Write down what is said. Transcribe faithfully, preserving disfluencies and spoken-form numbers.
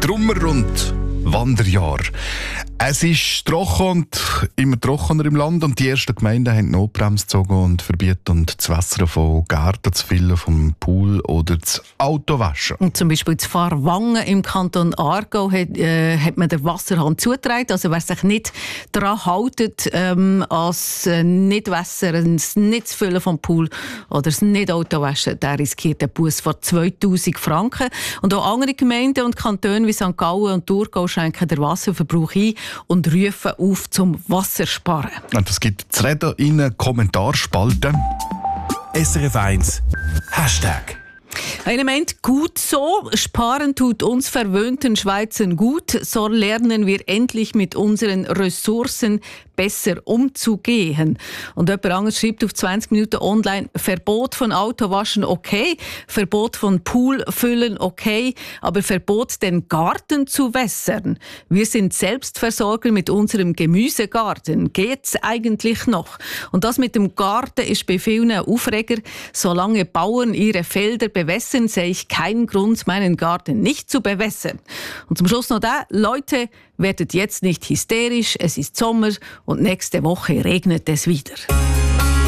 Trummer und Wanderjahr. Es ist trocken und immer trockener im Land und die ersten Gemeinden haben die Notbremse gezogen und verbieten das Wasser von Garten zu füllen, vom Pool oder das Auto waschen. Und zum Beispiel zu Fahrwangen im Kanton Aargau hat, äh, hat man den Wasserhahn zugetragen. Also wer sich nicht daran hält, ähm, als äh, nicht wässern, das nicht zu füllen vom Pool oder das nicht Auto waschen, der riskiert einen Buß von zweitausend Franken. Und auch andere Gemeinden und Kantone wie Sankt Gallen und Thurgau schränken den Wasserverbrauch ein und rufen auf zum Wassersparen. Und es gibt zu reden in den Kommentarspalten. S R F eins Hashtag. Einer meint, gut so, sparen tut uns verwöhnten Schweizern gut, so lernen wir endlich mit unseren Ressourcen besser umzugehen. Und jemand anderes schreibt auf zwanzig Minuten online, Verbot von Autowaschen okay, Verbot von Poolfüllen okay, aber Verbot, den Garten zu wässern. Wir sind Selbstversorger mit unserem Gemüsegarten. Geht's eigentlich noch? Und das mit dem Garten ist bei vielen ein Aufreger. Solange Bauern ihre Felder bewässern, sehe ich keinen Grund, meinen Garten nicht zu bewässern. Und zum Schluss noch da, Leute, werdet jetzt nicht hysterisch, es ist Sommer und nächste Woche regnet es wieder.